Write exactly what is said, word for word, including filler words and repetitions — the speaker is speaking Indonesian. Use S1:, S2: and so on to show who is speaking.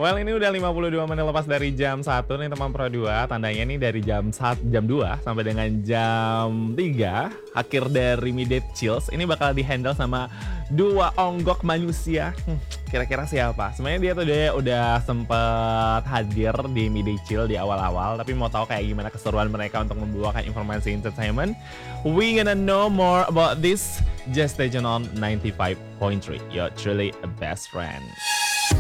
S1: Well, ini udah lima puluh dua menit lepas dari jam satu nih teman Pro dua. Tandanya nih dari jam satu, jam dua sampai dengan jam tiga akhir dari Midnight Chills ini bakal dihandle sama dua onggok manusia. Hmm, kira-kira siapa? Sebenarnya dia tuh dia udah sempet hadir di Midnight Chill di awal-awal, tapi mau tahu kayak gimana keseruan mereka untuk membawakan informasi entertainment. We gonna know more about this. Just stay tuned on ninety-five point three. You're truly a best friend.